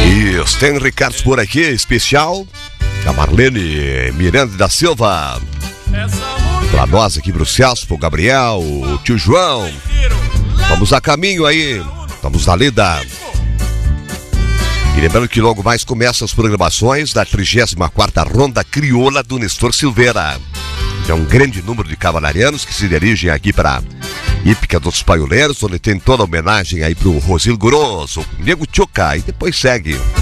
Isso, tem Ricardo por aqui, especial. A Marlene Miranda da Silva. Pra nós aqui pro Celso, pro Gabriel, o tio João. Vamos a caminho aí. Vamos na lida. E lembrando que logo mais começam as programações da 34ª Ronda Crioula do Nestor Silveira. É um grande número de cavalarianos que se dirigem aqui para Hípica dos Paioleiros, onde tem toda a homenagem aí pro Rosil Grosso, Nego Tchuca, e depois segue